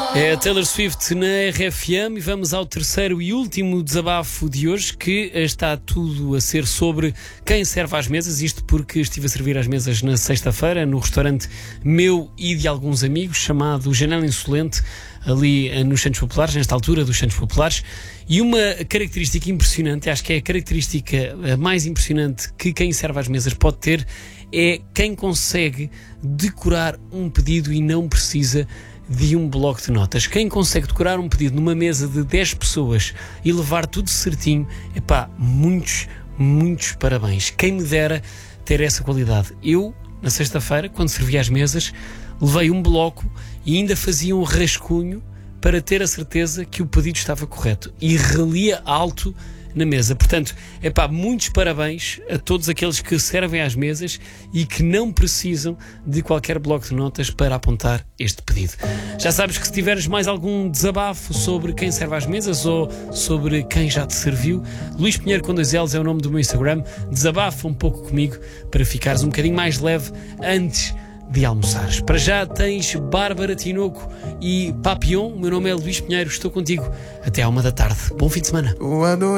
É a Taylor Swift na RFM e vamos ao terceiro e último desabafo de hoje, que está tudo a ser sobre quem serve às mesas. Isto porque estive a servir às mesas na sexta-feira no restaurante meu e de alguns amigos, chamado Janela Insolente, ali nos Santos Populares, nesta altura dos Santos Populares. E uma característica impressionante, acho que é a característica mais impressionante que quem serve às mesas pode ter, é quem consegue decorar um pedido e não precisa de um bloco de notas. Quem consegue decorar um pedido numa mesa de 10 pessoas e levar tudo certinho, muitos parabéns. Quem me dera ter essa qualidade. Eu, na sexta-feira, quando servi às mesas, levei um bloco e ainda fazia um rascunho para ter a certeza que o pedido estava correto. E relia alto na mesa. Portanto, muitos parabéns a todos aqueles que servem às mesas e que não precisam de qualquer bloco de notas para apontar este pedido. Já sabes que se tiveres mais algum desabafo sobre quem serve às mesas ou sobre quem já te serviu, Luís Pinheiro com 2 L's é o nome do meu Instagram. Desabafa um pouco comigo para ficares um bocadinho mais leve antes de almoçares. Para já tens Bárbara Tinoco e Papillon. O meu nome é Luís Pinheiro, estou contigo até à 1 da tarde. Bom fim de semana.